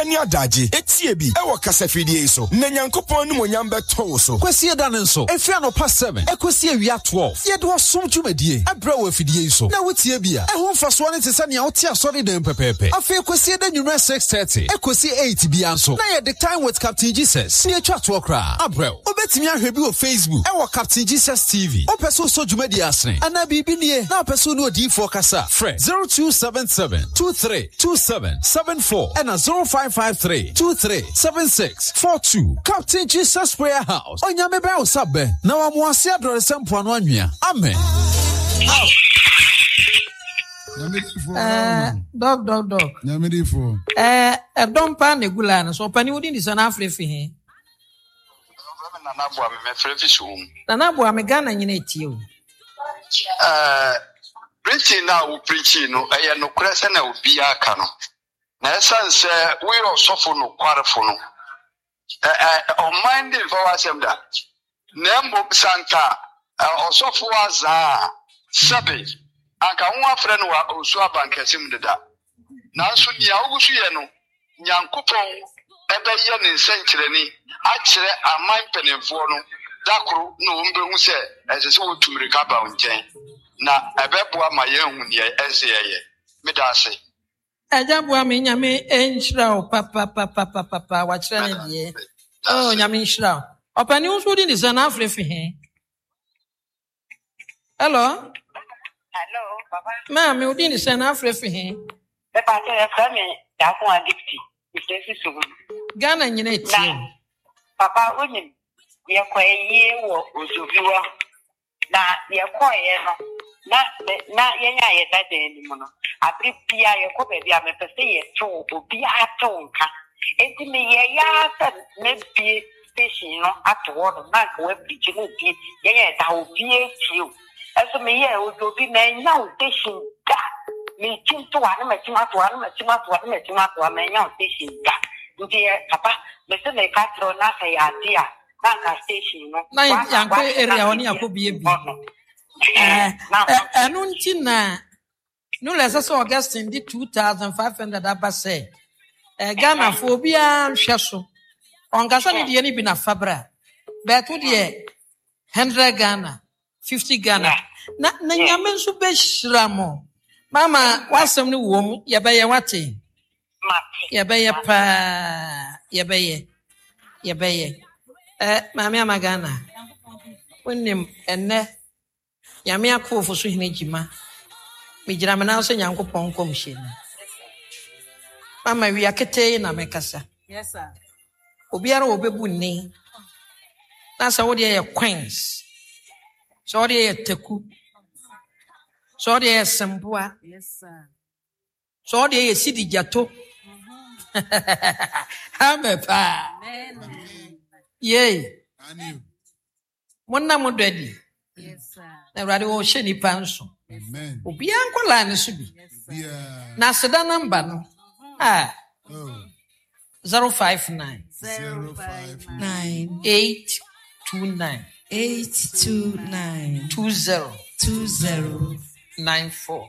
Eni adaji etie bi ewo kasafidie so na Nyankopon no monyam beto so kwesi da nso efi anopa 7 ekosi awia 12 ye do som dwumadie abra wo afidie so na wotie bia ehun faso ne te sane a wote asori den pepepe afi kwesi da nwumre 6:30 ekosi 8 bia nso na ye the time with Captain Jesus ne atwa to okra abra obetimi ahwe bi wo Facebook ewo Captain Jesus TV opeso so dwumadie asene ana bibi nie na opeso no odi4 kasa fre 0277232774 and 0553237642 Captain Jesus Prayer House onyame ba osabe na wa mo ase adorese no anwea amen. Dog. Nyamedifo. Don't pan egula na so pani wodi ni sana afrefi he. Nana boa me frefi so. Nana boa me Ghana nyina etie o. Preaching na wo preaching no eye no krese na obi aka no. Na esanse we osofo no kwarefo no. On mind for wasem da. Nembo sanka osofo aza sabe aka ho afre no wa osu abankasim deda. Nanso nia ogusu ye no Nyankopon ebe ye ne nsenkyereni akire aman penemfo no dakoro no ombehu se esese wotumire ka ba nchen na ebeboa ma ye hu ne ezeye medase Ajaboa me nyame enhira o papa wa kire ne die. Oh nyame enhira. Opani unso di ni sana afrefi he. Hello, Papa. Ma me odi ni sana afrefi he. Papa tell from me that one dipti. If this is so. Ghana nyina etie. Papa onim ye kwaye wo ozobiwa. Na ye kwaye no. Na ye nya ye dade ni mo no. Abri bia ye ko be bia me pese ye to obi ato nka. Enti me ye ya sa me bie station no ato wo na ka we bi ji no bie ye da obi etie o. Eso me ye obi na nya o station da. Me chinto wa na me chimato me nya o station da. Nti papa me se me ka tro na sa ya dia na ka station no. Na yanko area oni akobie bi. Enu nti na no lesa so Augustine di 2500 aba say. Ghana fo bia hwe so. Onkasa ne de ni bi na fabra. Beto de 100 Ghana, 50 Ghana. Na nyame nso be hyira mo. Mama wasem ni wo mu ye be ye wate. Ye be ye pa, ye be ye. Mama amagana. Wonim enne nyame akofo so hene jima. Me gira me na so Nyankopon komhye ni. Mama wi akete na mekasa. Yes sir. Obiara obebu ni. Na sa wo de ye queens. So de ye teku. So de ye semboa. Yes sir. So de ye sidi jato. Amepa. Amen. Yay. Ani. Monna modadi. Yes sir. Na rade wo hye ni panso. Amen. Obiara nkola ne so bi. Yeah. Na seda number no. Ah. Oh. 059 059 829 829 20 94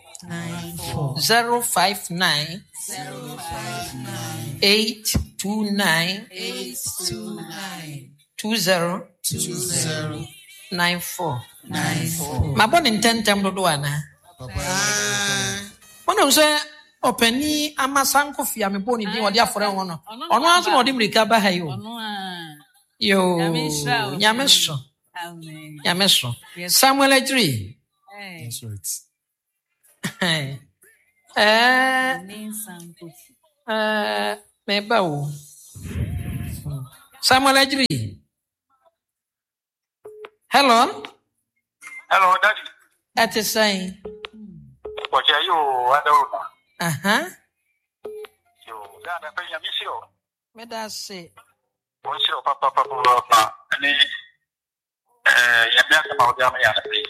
059 829 20 94 Mabon intentem dodo ana. Ono se openi amasanko fia me boni din odi afore won no. Ono anso no odi mrika ba ha yo. Ono Yo. Nyamesho. Amen. Nyamesho. Samuel Ajri. That's right. Me ba wo. Samuel Ajri. Hello. Hello daddy. At the same. What are you adorna? Yo dada penya misio. Me da say. Bonjour papa ani ya miaka maoja ya free.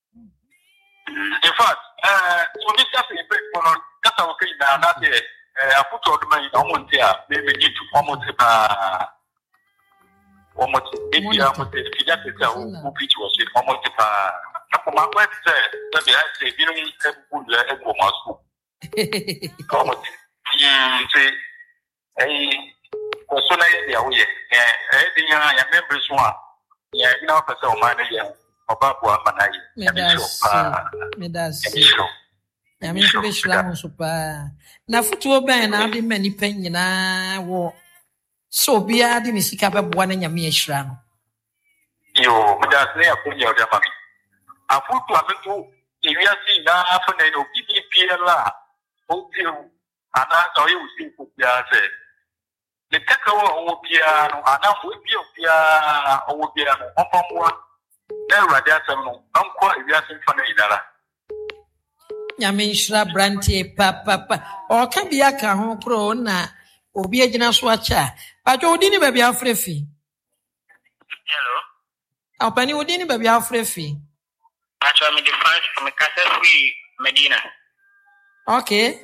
In fact, so this is a break for kata okay na na de afuto oduma yi omonte a me ni tu omonte pa omonte ebi amonte fija tete o pitch was it omonte pa na ko ma kwet se be I say bi no ebu le ego ma school omonte say so na ye dia wo ye di nya ya members one ya ina o pese o ma na ye oba bo ama na ye Medas. Ya mi be shira mo so pa. Na futuo ben na de mani pen nyina wo. So bia de ni sika be bo na nyame ashira no. Yo, Medas ne akonya o de ma. Afutu abetu ewiase na afa na no bibia la. O ti ana so ye usi ku bia se. Le kaka wo bia no ana wo bia o bia no opamwa. Na urade asem no ankwa ewiase fa na idara. Nyame shira brantie papa. O ka bia ka ho kro na obi agina so acha. Ba jo odi ni ba bia afrefi. Hello. Apani odi ni ba bia afrefi. Actually, me define from Free Medina. Okay.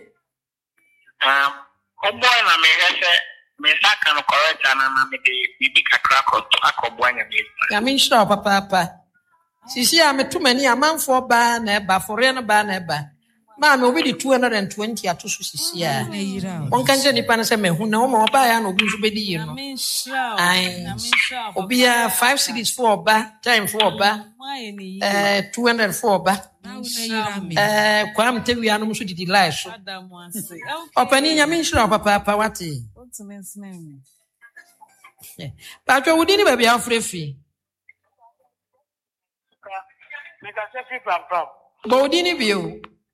Oh boy, na me hese me saka no correct na me de bibi kakra akobwa nya me. Ya me shira papa. Sisi a metumani amanfo ba na eba fore no ba na eba. Ma me obi di 220 atoso sisi a. On kanje nipa na se mehu na o ma oba ya na obi nso bedi yi no. Ai. Obi a 5 cities for oba, time for oba. 200 for oba. Kwa mtewi anu musu didi lai so. Opani nyame nshira papa wate. Ba jo wudi ni ba bia afrefi. Me ka se fi pam. Ba wudi ni bio.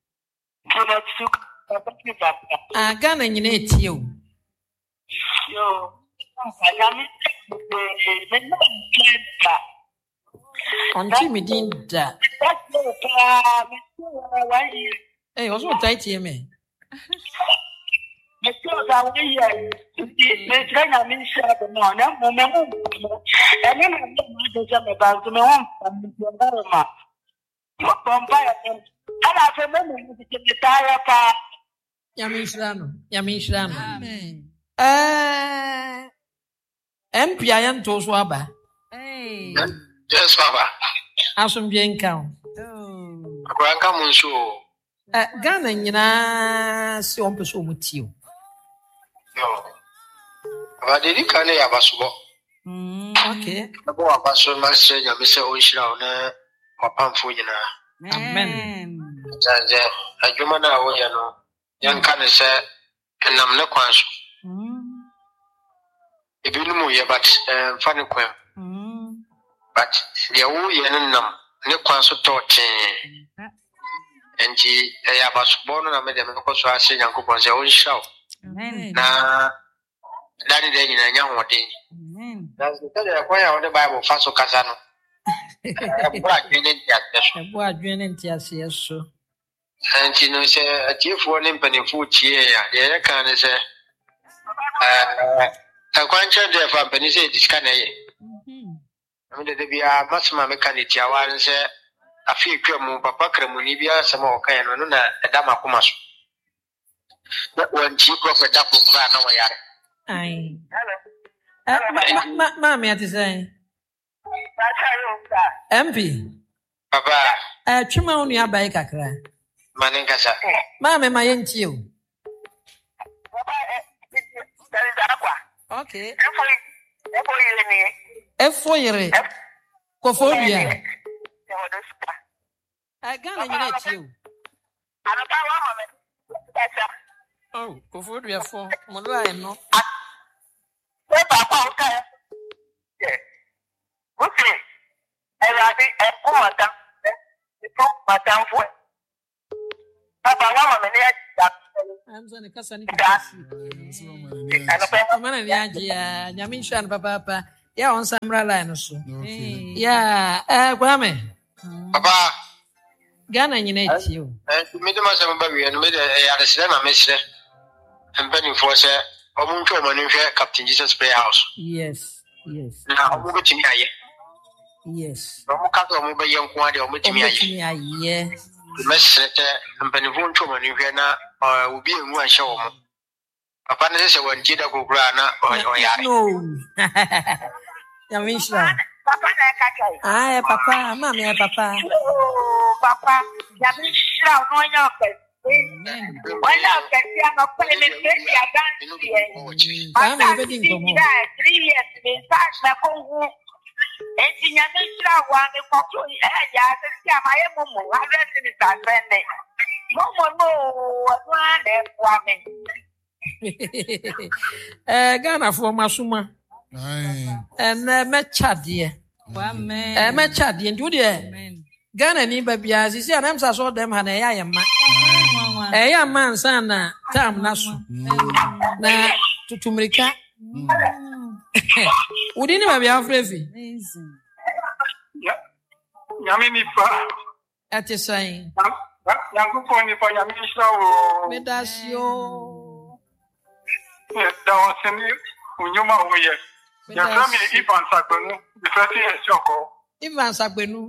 Gana nyina etie o. Yo. Nyame me no kenta. Onti mi din da. Eh, oso tight me. Me to da we ye. Me try na me share the no na mo me mo. E me na me do se me ba so me won me ma. Bomba ya ana fe me mo ti taya pa. Yami shirano. Amen. MP ayan to so aba. Hey. Yes, Papa. Asum bien kan. Oh. Akwanka mun so. Gana nyina si on peso mutio. No. Aba de kan ya basubo. Okay. Abo abaso ma se nya me se o nshira o na mapamfo nyina. Amen. Jaje adwuma na wo ya no. Yanka ne se enam ne kwan so. Ebinu mu ye but fa ne kwan. But the wo ye nam ne kwan so totin. Enti ya basubo no na me de me ko so ase Nyankopon se o nshira o. Na dani de nyina nya hodin. That's the thing that I the Bible fast casano. Ebo adwene ntiase so. And you know, say a chief warning penny food cheer, the can say, a quantum there for penny say this can I mean, there be a maximum mechanic, and say a few cremo, papa cremunibia, some more kind of a dama comas. That one cheap of a duck of clan away. Aye. Mami ati say. MP. Papa. Chuma unu abai kakra. Manenkasa. Mami ma yenti o. Okay. Efo yere. Kofo bia. Gana nyina eti o. Oh, kofo bia fo. Mo la no. Papa okay. Okay. Eladi ekomata. Ekomata fo. Papa wa me ne ya. Amza ne kasa ni kasi. Amana ni aje ya nyame hwan papa. Ya on samra line so. Ya kwame. Papa. Gana nyina eti o. Me de ma sama ba wi no me de ya de sire na me sire. Empani fo se omuntwa manhwe Captain Jesus Prayer House. Yes. Na omu betimi aye. Yes. Omu ka so omu be yenko ade omu betimi aye. Mesrete empani fo ntwa manhwe na obi enwu anhye wo mo. Papa ne se wanti da kokura na oyare. No. Yamisha. Papa na kakai. Ah, papa, mama, papa. Oh, papa. Yamisha no nya Wala kasi ano pa ni Betty Agansi eh. Kama ibedi nkomo. 3 years message na kongu. Eti nyame shira wa me kokto ya se amaye momo arrest ni sandende. Momo no wa na kwa me. Ghana for masuma. Aye. Mecha de. Amen. Mecha de ndu de. Ghana ni babia sisi anamsa so dem ha na ya yema. Ya man sana tam naso. Na tutumrika. Udi ni babia frefi. Nyame nipa. Ate sai. Nyankopɔ nipa nyame nhyira wo. Medasio. Da wɔsene onyoma wo yɛ. Yɛfrɛ me Ivan Sagbenu. Yɛfrɛ te Ɛsɔkɔ. Ivan Sagbenu.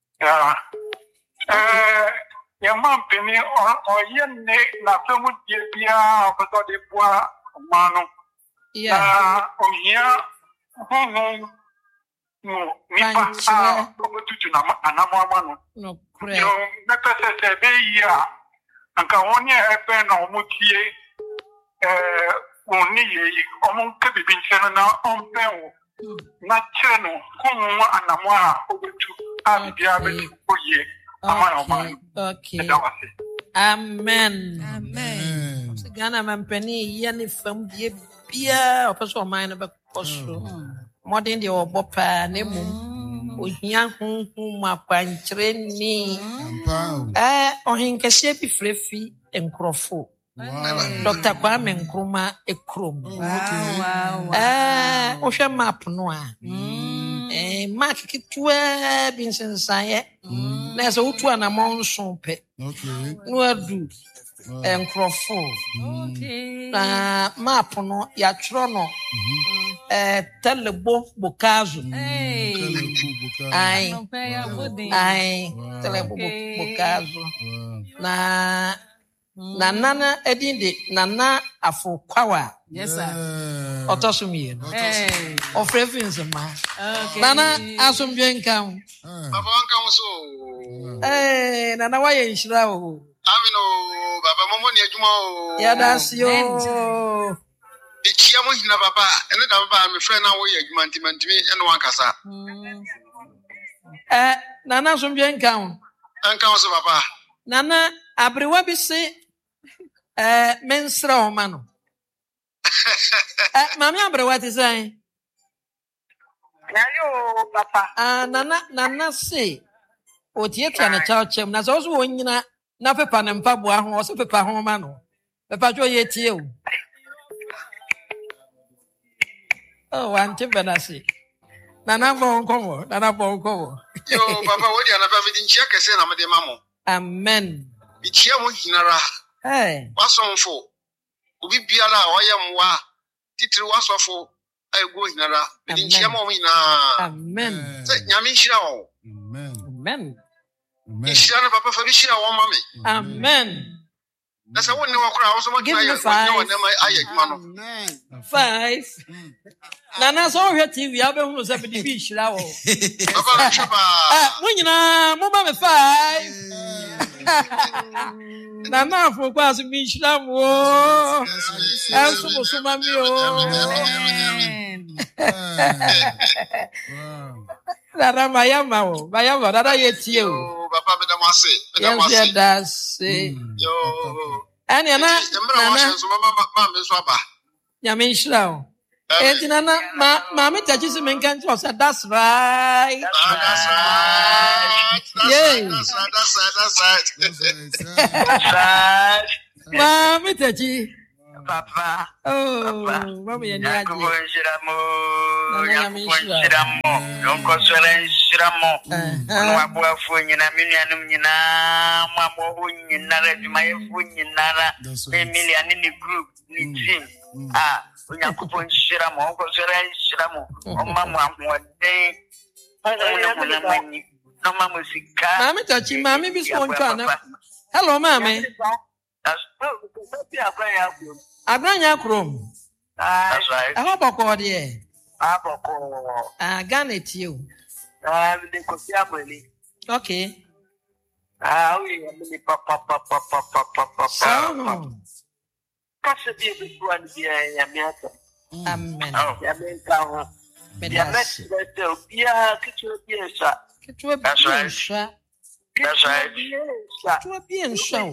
Yɛma mpeni ɔyɛ ne n'afɛ mu die biara ɔpɛsɛ ɔde boa ɔma no. Na ɔhia honhom mu nipa a ɔbɛtutu anamo ama no. No. Yo, mepɛ sɛ ɛbɛyi a anka wɔn a ɛbɛn na wɔn tie wɔn ne yɛ yi wɔn nka bibi nkyɛn na ɔmpɛn wo na kyerɛ no honhom anamo a ɔbɛtu a biribiara bɛtu oyie ama na ɔma no. Ɛda wase. Amen. Amen. Ghana mampani yɛ ne fam die biara ɔpɛ sɛ ɔman no bɛkɔ so. Mmɔden deɛ ɔbɔ paa na mmom ohia honhom akwankyerɛ ni. Ɔhenkɛseɛ bi frefi nkurɔfo. Dr. Kwame Nkrumah ekrom. Wohwɛ map no a. Mark ketewa bi nsensaeɛ. Na ɛsɛ wotu anamɔ nson pɛ. No adu nkurɔfo. Na map no yɛatwerɛ no Telebo Bokazo. Ai, Telebo Bokazo. Na Nana Edinde, Nana Afokwawa. Yes, sir. Otosumi. Ofrefins ma. Nana Asumbienka. Papa nka so. Nana waye nshira o. Amino, Baba Momo ni adwuma o. Yadasio. Ikia mo hina papa, ene da baba me frɛ na wo yɛ adwuma ntimi ene wankasa. Nana Asumbienka. Anka so papa. Nana abrewa bi se mensra o ma no. Mami abrewa ti sai. Yayo papa. Nana se o tietia na chaw chem na so wo nyina na pepa ne mpaboa ho o se pepa ho ma no. Pepa jo ye tie o. Oh, wante benasi. Nana bon komo. Yo papa wo dia na fa fidi nchia kese na mede mamo. Amen. Ichia mo hinara. Wasonfo. Obi biara a oyɛ mwa. Titiri wasofo ayego hinara. Fidi nchia mo hina. Amen. Sɛ nyame nhyira wo. Amen. Nhyira na papa fa bi hyira wo ma me. Amen. Na sɛ wonni wakora wo so mo kina yɛ wo ne ma ayɛ adwuma no. 5. Nana so hwe TV abehunu se bi bi hyira wo. Papa chapa. Mo nyina mo ba me 5. Nana afọ kwa so bi hyira wo. Enso mo so ma mi o. Dada mayama wo. Mayama dada ye tie o. Papa me da mase. Yes, that's it. Yo. Ani ana nana so ma me so aba. Nyame nhyira wo. Nana mama tachi se menka nti o say that's right. That's right. Yes. That's right. Mama tachi. Papa. Oh, mama ye ni aje. Onyankopɔn hyira mo ɔnkɔsɔre hyira mo ɔma mo ahoɔden ɔmo mani na ɔma mo sika Mami tachi mami bi so ntwa na. Hello mami. Agranya krom. That's right. I hope boko de. Aboko. Ghana tie o. De kofi aboli. Okay. We are papa. Casa di one year, Yamiata. Amen. Yamenta. Medasi. Yeah, Kitcha. That's right. That's right. To be show.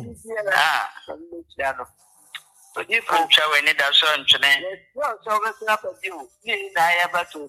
But you can show any that son today. So let's up at you. I ever to.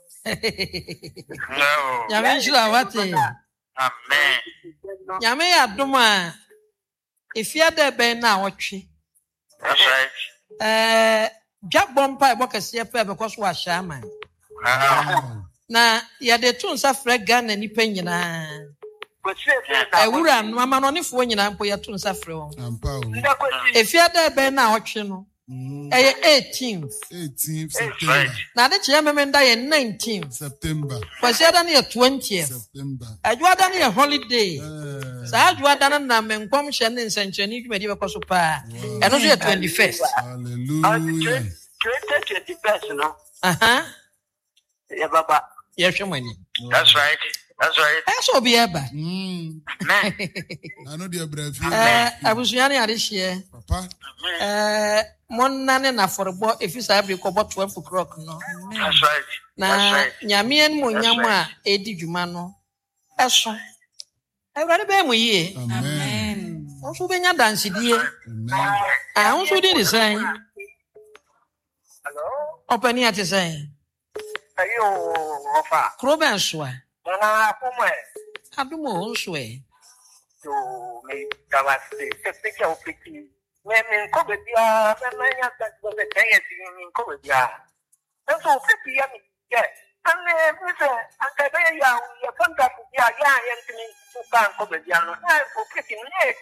No. Yamishla, what? Amen. Yame Aduma. If you're there, Ben now, watch. That's right. Jack Bompa, work a CFA because was shaman. Na ya de tun sa frega na ni penyina ewura no ama no ne fo nyina mpo ya tun sa fre won efia da be na otwe no eye 18th September. na de che memenda ye 19th September. kwasi ada ne 20th September. ajwa ne holiday sa ajwa da na menkom hye ne nsanchani dwumadi be koso pa eno so ye 21st Hallelujah. 21st, no? Yeah, Baba. Yes, money. That's right. That's right. That's all be eba. Amen. I know the brave. Abusuani adishie. Papa. Monnane na forbo if you say be ko 12 o'clock no. That's right. Na nyamien mo nyam a edi dwuma no. Eso. Ewrade be mo yie. Amen. Onso be nya dansidie. Amen. Onso di design. Hello? Opani ati say. Ayo, Ofa. Kroben so a. Nana, come Adumo onso e. to me, Tawasi, the picture of picking. When in Cobedia, Mania, that was a day in Cobedia. And so 50 years, yes. And Mr. Antabaya, your contact with Anthony to Pan Cobediano. For picking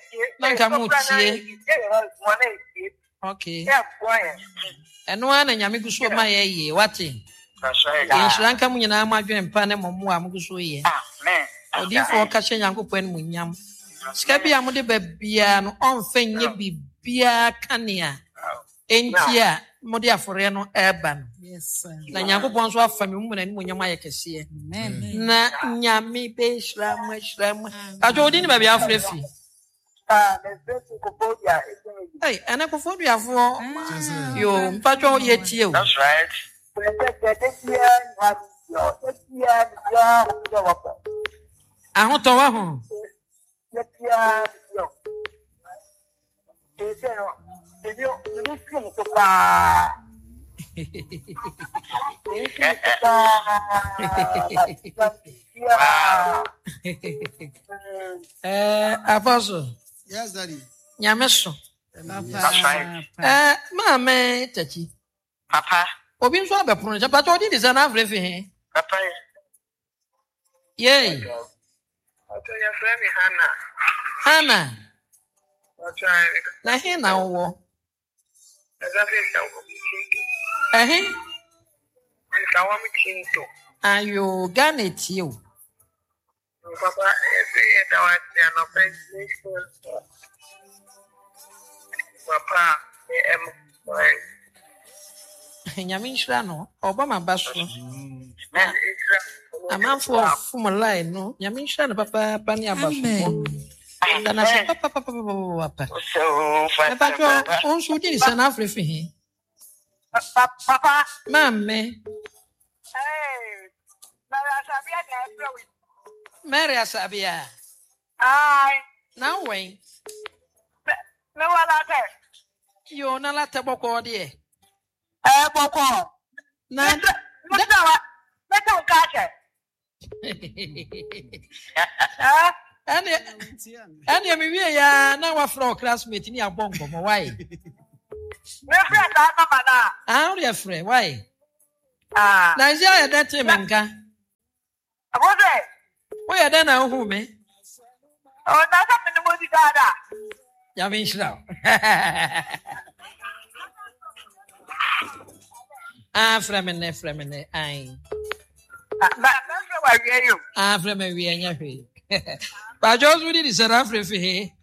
Okay. yeah, quiet. Eno ana nyame guso ma ye wati. That's right. Inshranka mu nyina ma dwen pa ne momo a mu guso ye. Amen. Odifo ka hye Nyankopɔn mu nyam. Sika bia mu de babia no onfa nye bibia kanea. Entia mu de afore no eba no. Yes, sir. Na Nyankopɔn so afa me mu na ni mu nyam aye kese. Amen. Na nyame be shram. Ajo odi ni babia afore fi. Hey, ana ko fodu afo. Yo, mpacho ye tie o. That's right. Ahoto wa ho. Apostle. Yes, Daddy. Nyameso. That's right. Mama tachi. Papa. Obi nso abepono ja pacho di design avre fi he. Papa. Yay. Your friend Hannah. Hana, What's right? na he na wo. That's Eh? Ayo Ghana tie o. Papa, Papa, Nyame nhyira no, oba mabaso. Amanfo fumulai no, nyame nhyira no papa pani abaso. Kana se papa. So fast. Papa onso di sana afrefi he. Papa, Mamme, hey, Mary Asabia. I Now when no one out there. you na la taboko de. Boko. Na Let's go catch it. Ane mi wie ya na wa fro classmate ni abonko mo why? Never that mama. Ah, we are free. Why? Ah, Na nsia ya that menka. what is? O ya da na hu me. Oh, that's something to do that. Ya me nhyira. Fremene. Ai. That's why we are you. Freme wi anya hwe. Ba jos we di sera frefi he.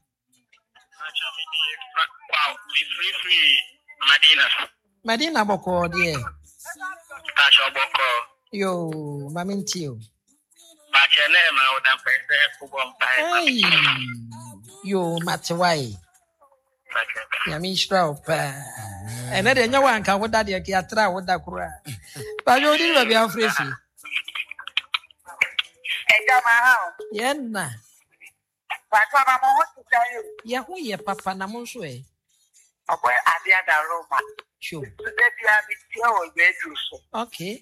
Wow, free Madina. Madina boko de. Boko. Yo, mamintio. Bacha Yo, Matawai. Yamishra, and then no one can what that you can try what that cry. But you didn't be afraid. Yenna. Yahuya Papa Namuswe. Sure. Okay.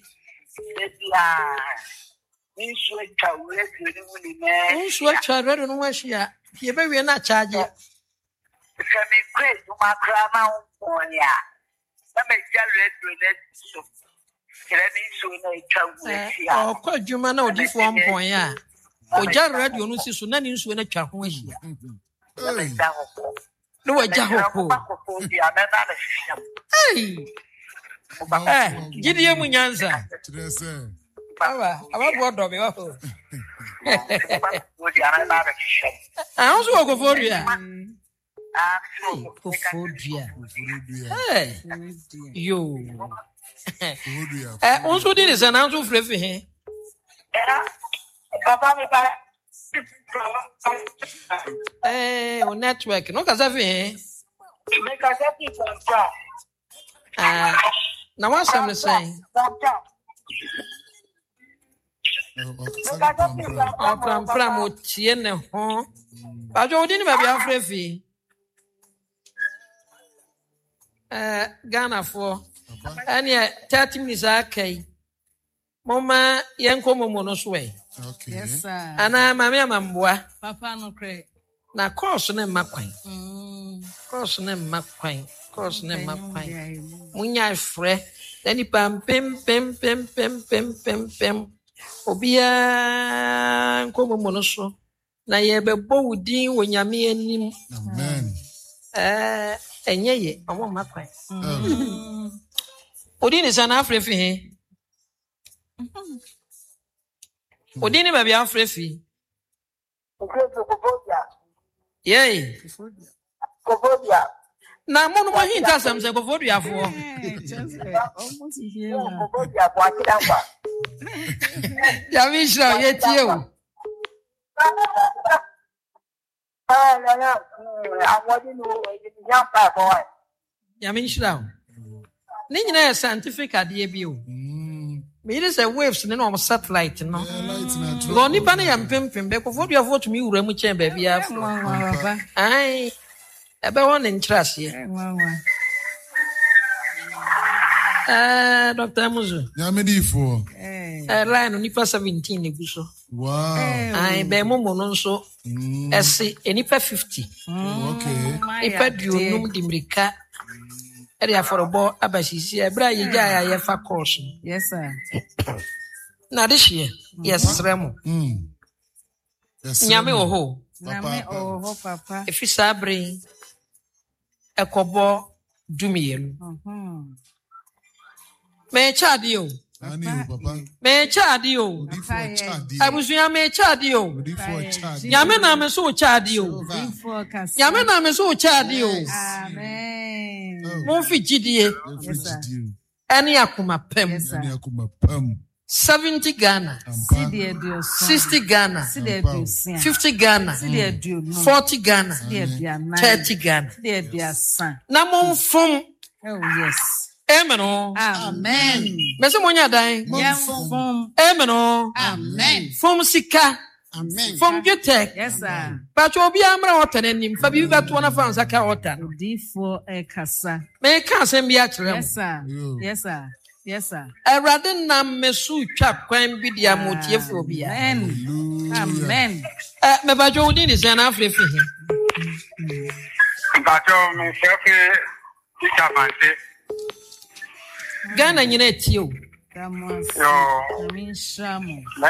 What I read on what you are not charging. Oh, quite you man, this 1 point, yeah. Oh, Jan read you know, so none is when a child. No, a jaho. Hey, Gideon Munyanza. I want what do I also go for you. Hey, you. Also, did is an answer for him. On network, no, because now what's I'm saying? From Tiene home. But you didn't be afraid. Ghana for any 30 minutes. Okay, Mama, young Monosway. Okay. Yes, sir. And I'm a mamma. Papa no cray. Now, course name McQueen. Course name McQueen. Course name McQueen. Munya fre. Then he pam. Obia Komo Monoso. Na ye be bo din wo nyame anim. Amen. Enye omo McQueen. Odin is an Afrifi. Odin ba bia Afrifi. Yay. Na mo no hinta sam se Kofodia fo. Almost here. Yamisha yetie o. Yamisha. Ni nyina scientific ade bi o. Me dey say waves ne no satellite no. Lo ni pa na yam pempem be Kofodia fo to mi wura mu chen ba bia fo. Ai. Ebe won interest here. Dr. Muzu. Yamedi for. Line nipa 17 neguso. Wow. Ai be momo no nso. Ese enipa 50. Okay. Nipa duonum dimrika. Area for bo abasisi ebra yija ya ye fa course. Yes, sir. Na this year. Yes, Remo. Nyame oho. Nyame oho papa. Efisa brin. Ekobo dumielu. Me chadio. Ani papa. Me chadio. Abusuya me chadio. Nyame na me so chadio. Nyame na me so chadio. Amen. Mo fi gidie. Yes, sir. Eni akuma pem. Ani akuma pam. 70 Ghana. 60 Ghana. 50 Ghana. 40 Ghana. 30 Ghana. Na mo fom. Oh yes. Amen. Amen. Mese monya dan. Fom. Amen. Amen. Fom sika. Amen. Fom gete. Yes, sir. But obi amra otanenim. Fa bi ba to na fa nsaka otan. D4 ekasa. Me ka asem bi a kire. Yes, sir. Yes, sir. Yes, sir. Erade na mesu twa kwan bi dia motiefo bia. Amen. Amen. Me ba jo ni ni sana afrefi he. Bato me sefe dikamante. Ghana nyina tie o. Yo. Amin shamu.